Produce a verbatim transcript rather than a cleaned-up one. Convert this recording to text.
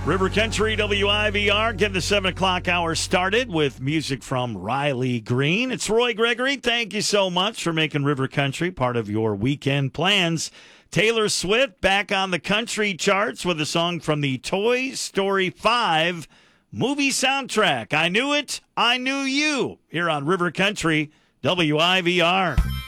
River Country W I V R, getting the seven o'clock hour started with music from Riley Green. It's Roy Gregory. Thank you so much for making River Country part of your weekend plans. Taylor Swift back on the country charts with a song from the Toy Story five movie soundtrack. I Knew It, I Knew You, here on River Country W I V R.